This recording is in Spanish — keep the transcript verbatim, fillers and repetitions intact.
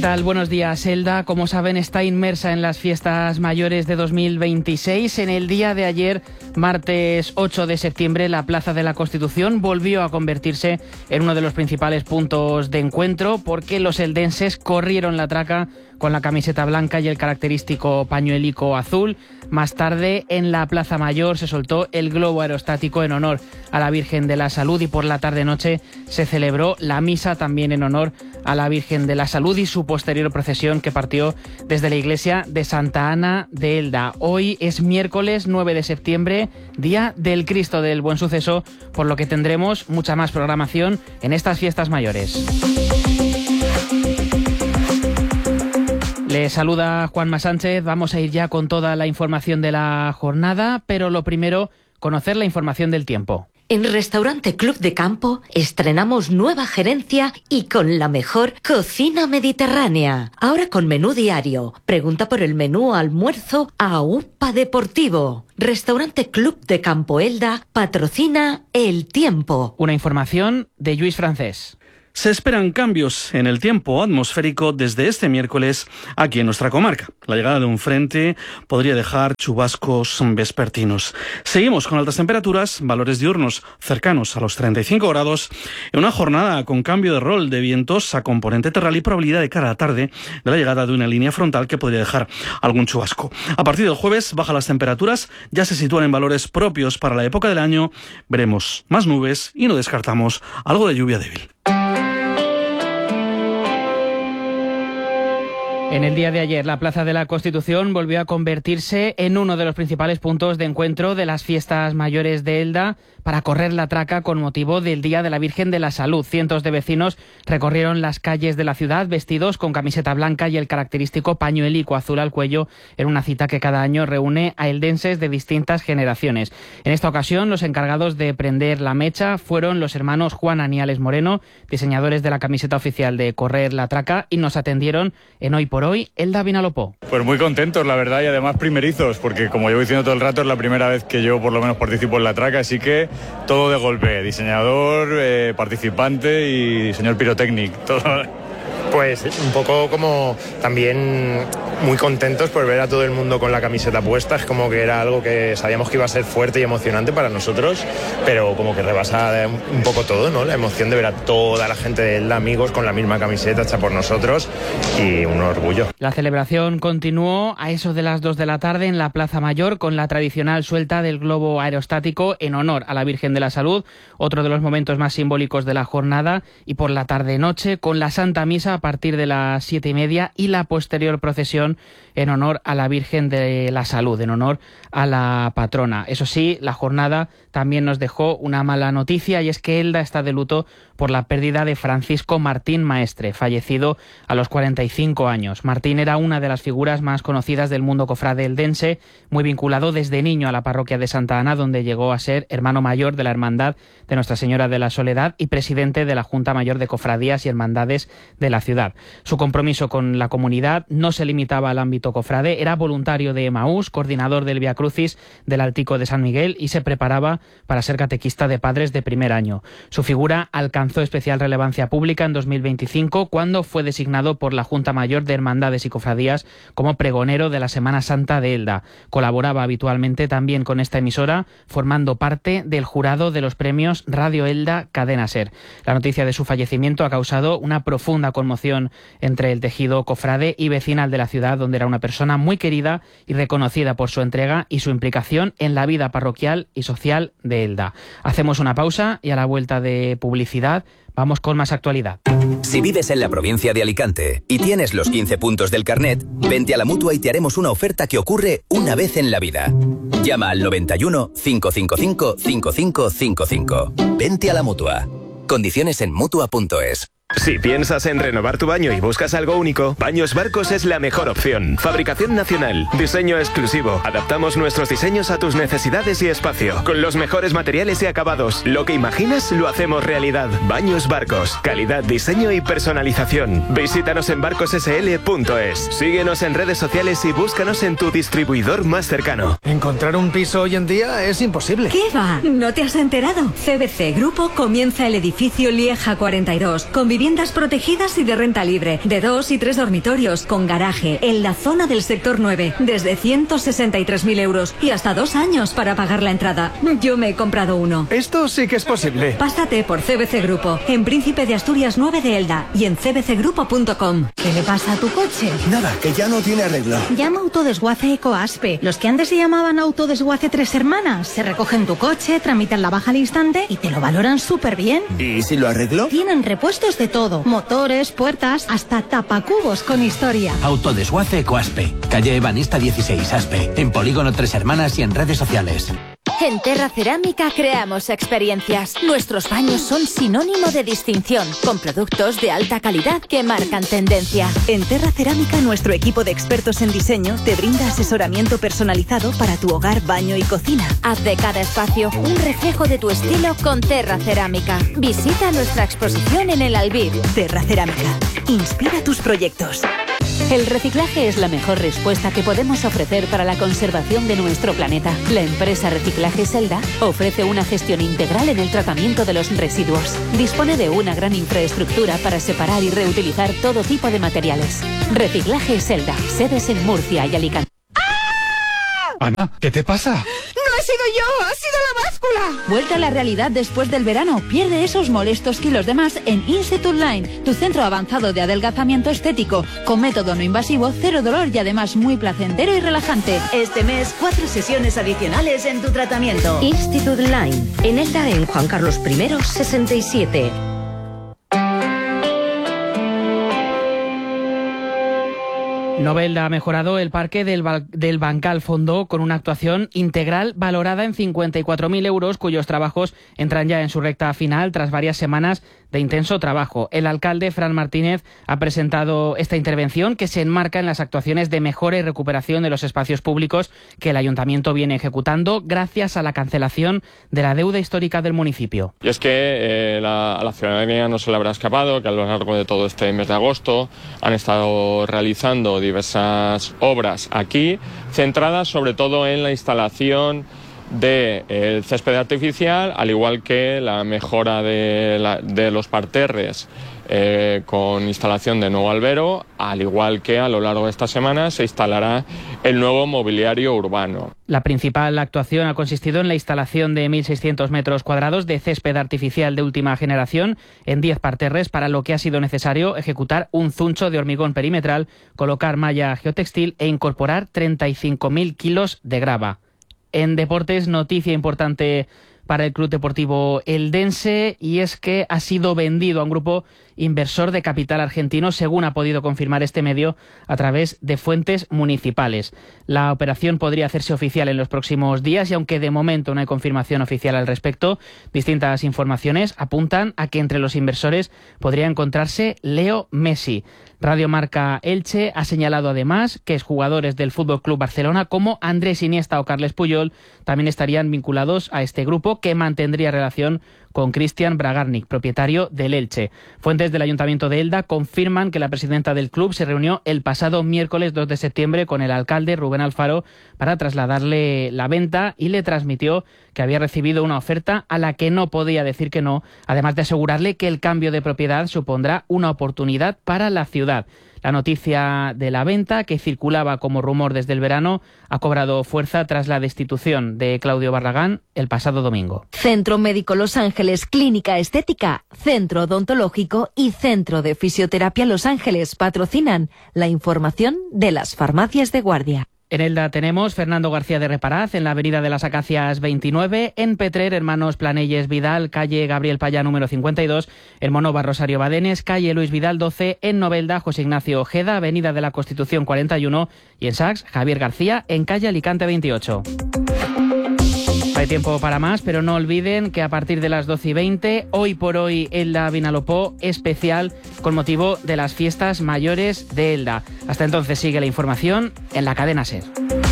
tal? Buenos días. Elda, como saben, está inmersa en las fiestas mayores de dos mil veintiséis. En el día de ayer, martes ocho de septiembre, la Plaza de la Constitución volvió a convertirse en uno de los principales puntos de encuentro porque los eldenses corrieron la traca con la camiseta blanca y el característico pañuelico azul. Más tarde, en la Plaza Mayor, se soltó el globo aerostático en honor a la Virgen de la Salud y por la tarde-noche se celebró la misa también en honor a la Virgen de la Salud y su posterior procesión que partió desde la iglesia de Santa Ana de Elda. Hoy es miércoles nueve de septiembre, día del Cristo del Buen Suceso, por lo que tendremos mucha más programación en estas fiestas mayores. Les saluda Juanma Sánchez. Vamos a ir ya con toda la información de la jornada, pero lo primero, conocer la información del tiempo. En Restaurante Club de Campo estrenamos nueva gerencia y con la mejor cocina mediterránea. Ahora con menú diario. Pregunta por el menú almuerzo a UPA Deportivo. Restaurante Club de Campo Elda patrocina El Tiempo. Una información de Lluís Francés. Se esperan cambios en el tiempo atmosférico desde este miércoles aquí en nuestra comarca. La llegada de un frente podría dejar chubascos vespertinos. Seguimos con altas temperaturas, valores diurnos cercanos a los treinta y cinco grados, en una jornada con cambio de rol de vientos a componente terral y probabilidad de cara a la tarde de la llegada de una línea frontal que podría dejar algún chubasco. A partir del jueves bajan las temperaturas, ya se sitúan en valores propios para la época del año. Veremos más nubes y no descartamos algo de lluvia débil. En el día de ayer, la Plaza de la Constitución volvió a convertirse en uno de los principales puntos de encuentro de las fiestas mayores de Elda para correr la traca con motivo del Día de la Virgen de la Salud. Cientos de vecinos recorrieron las calles de la ciudad vestidos con camiseta blanca y el característico pañuelico azul al cuello en una cita que cada año reúne a eldenses de distintas generaciones. En esta ocasión, los encargados de prender la mecha fueron los hermanos Juan Aniales Moreno, diseñadores de la camiseta oficial de Correr la Traca, y nos atendieron en Hoy por Hoy, Elda Vinalopó. Pues muy contentos, la verdad, y además primerizos, porque como llevo diciendo todo el rato, es la primera vez que yo por lo menos participo en la traca, así que todo de golpe, diseñador, eh, participante y señor pirotécnico, todo. Pues un poco como también muy contentos por ver a todo el mundo con la camiseta puesta. Es como que era algo que sabíamos que iba a ser fuerte y emocionante para nosotros, pero como que rebasa un poco todo, ¿no? La emoción de ver a toda la gente de Elda, amigos, con la misma camiseta hecha por nosotros, y un orgullo. La celebración continuó a eso de las dos de la tarde en la Plaza Mayor con la tradicional suelta del globo aerostático en honor a la Virgen de la Salud, otro de los momentos más simbólicos de la jornada, y por la tarde-noche con la Santa Misa a partir de las siete y media y la posterior procesión en honor a la Virgen de la Salud, en honor a la patrona. Eso sí, la jornada también nos dejó una mala noticia, y es que Elda está de luto por la pérdida de Francisco Martín Maestre, fallecido a los cuarenta y cinco años. Martín era una de las figuras más conocidas del mundo cofrade eldense, muy vinculado desde niño a la parroquia de Santa Ana, donde llegó a ser hermano mayor de la Hermandad de Nuestra Señora de la Soledad y presidente de la Junta Mayor de Cofradías y Hermandades de la ciudad. Su compromiso con la comunidad no se limitaba al ámbito cofrade, era voluntario de Emaús, coordinador del Vía Crucis del Altico de San Miguel y se preparaba para ser catequista de padres de primer año. Su figura alcanzó especial relevancia pública en dos mil veinticinco cuando fue designado por la Junta Mayor de Hermandades y Cofradías como pregonero de la Semana Santa de Elda. Colaboraba habitualmente también con esta emisora, formando parte del jurado de los premios Radio Elda Cadena Ser. La noticia de su fallecimiento ha causado una profunda conmoción entre el tejido cofrade y vecinal de la ciudad, donde era una persona muy querida y reconocida por su entrega y su implicación en la vida parroquial y social de Elda. Hacemos una pausa y a la vuelta de publicidad vamos con más actualidad. Si vives en la provincia de Alicante y tienes los quince puntos del carnet, vente a la Mutua y te haremos una oferta que ocurre una vez en la vida. Llama al noventa y uno, cinco cinco cinco, cinco cinco cinco cinco. Vente a la Mutua. Condiciones en mutua punto es. Si piensas en renovar tu baño y buscas algo único, Baños Barcos es la mejor opción. Fabricación nacional, diseño exclusivo. Adaptamos nuestros diseños a tus necesidades y espacio, con los mejores materiales y acabados. Lo que imaginas lo hacemos realidad. Baños Barcos, calidad, diseño y personalización. Visítanos en barcos s l punto es. Síguenos en redes sociales y búscanos en tu distribuidor más cercano. Encontrar un piso hoy en día es imposible. ¿Qué va? ¿No te has enterado? C B C Grupo comienza el edificio Lieja cuarenta y dos, con viviendas viviendas protegidas y de renta libre, de dos y tres dormitorios, con garaje, en la zona del sector nueve, desde ciento sesenta y tres mil euros y hasta dos años para pagar la entrada. Yo me he comprado uno. Esto sí que es posible. Pásate por C B C Grupo, en Príncipe de Asturias nueve de Elda y en c b c grupo punto com. ¿Qué le pasa a tu coche? Nada, que ya no tiene arreglo. Llama Autodesguace Ecoaspe. Los que antes se llamaban Autodesguace Tres Hermanas. Se recogen tu coche, tramitan la baja al instante y te lo valoran súper bien. ¿Y si lo arreglo? Tienen repuestos de todo. Motores, puertas, hasta tapacubos con historia. Autodesguace Ecoaspe. Calle Ebanista dieciséis, Aspe. En Polígono Tres Hermanas y en redes sociales. En Terra Cerámica creamos experiencias. Nuestros baños son sinónimo de distinción, con productos de alta calidad que marcan tendencia. En Terra Cerámica, nuestro equipo de expertos en diseño te brinda asesoramiento personalizado para tu hogar, baño y cocina. Haz de cada espacio un reflejo de tu estilo con Terra Cerámica. Visita nuestra exposición en el Albir. Terra Cerámica. Inspira tus proyectos. El reciclaje es la mejor respuesta que podemos ofrecer para la conservación de nuestro planeta. La empresa Reciclaje Selda ofrece una gestión integral en el tratamiento de los residuos. Dispone de una gran infraestructura para separar y reutilizar todo tipo de materiales. Reciclaje Selda, sedes en Murcia y Alicante. Ana, ¿qué te pasa? ¡No he sido yo! ¡Ha sido la báscula! Vuelta a la realidad después del verano. Pierde esos molestos kilos de más en Institute Line, tu centro avanzado de adelgazamiento estético, con método no invasivo, cero dolor y además muy placentero y relajante. Este mes, cuatro sesiones adicionales en tu tratamiento. Institute Line, en Elda, en Juan Carlos primero, sesenta y siete. Novelda ha mejorado el parque del, del Bancal Fondo con una actuación integral valorada en cincuenta y cuatro mil euros, cuyos trabajos entran ya en su recta final tras varias semanas de intenso trabajo. El alcalde, Fran Martínez, ha presentado esta intervención que se enmarca en las actuaciones de mejora y recuperación de los espacios públicos que el ayuntamiento viene ejecutando gracias a la cancelación de la deuda histórica del municipio. Y es que eh, la, a la ciudadanía no se le habrá escapado que a lo largo de todo este mes de agosto han estado realizando diversas obras aquí, centradas sobre todo en la instalación del césped artificial, al igual que la mejora de, la, de los parterres eh, con instalación de nuevo albero, al igual que a lo largo de esta semana se instalará el nuevo mobiliario urbano. La principal actuación ha consistido en la instalación de mil seiscientos metros cuadrados de césped artificial de última generación en diez parterres, para lo que ha sido necesario ejecutar un zuncho de hormigón perimetral, colocar malla geotextil e incorporar treinta y cinco mil kilos de grava. En deportes, noticia importante para el Club Deportivo Eldense, y es que ha sido vendido a un grupo inversor de capital argentino, según ha podido confirmar este medio a través de fuentes municipales. La operación podría hacerse oficial en los próximos días y, aunque de momento no hay confirmación oficial al respecto, distintas informaciones apuntan a que entre los inversores podría encontrarse Leo Messi. Radio Marca Elche ha señalado además que exjugadores del F C Barcelona como Andrés Iniesta o Carles Puyol también estarían vinculados a este grupo, que mantendría relación con Cristian Bragarnik, propietario del Elche. Fuentes del Ayuntamiento de Elda confirman que la presidenta del club se reunió el pasado miércoles dos de septiembre con el alcalde Rubén Alfaro para trasladarle la venta y le transmitió que había recibido una oferta a la que no podía decir que no, además de asegurarle que el cambio de propiedad supondrá una oportunidad para la ciudad. La noticia de la venta, que circulaba como rumor desde el verano, ha cobrado fuerza tras la destitución de Claudio Barragán el pasado domingo. Centro Médico Los Ángeles, Clínica Estética, Centro Odontológico y Centro de Fisioterapia Los Ángeles patrocinan la información de las farmacias de guardia. En Elda tenemos Fernando García de Reparaz, en la avenida de las Acacias veintinueve, en Petrer, Hermanos Planelles Vidal, calle Gabriel Payá número cincuenta y dos, en Monova Rosario Badenes, calle Luis Vidal doce, en Novelda José Ignacio Ojeda, avenida de la Constitución cuarenta y uno, y en Sax Javier García, en calle Alicante veintiocho. Hay tiempo para más, pero no olviden que a partir de las doce y veinte, hoy por hoy Elda Vinalopó especial con motivo de las fiestas mayores de Elda. Hasta entonces sigue la información en la cadena SER.